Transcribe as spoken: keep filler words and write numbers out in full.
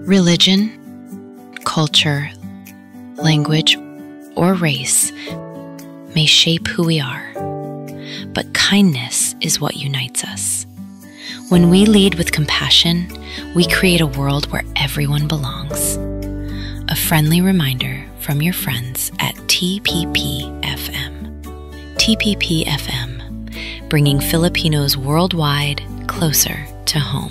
Religion, culture, language, or race may shape who we are, but kindness is what unites us. When we lead with compassion, we create a world where everyone belongs. A friendly reminder from your friends at T P P F M. T P P F M, bringing Filipinos worldwide closer to home.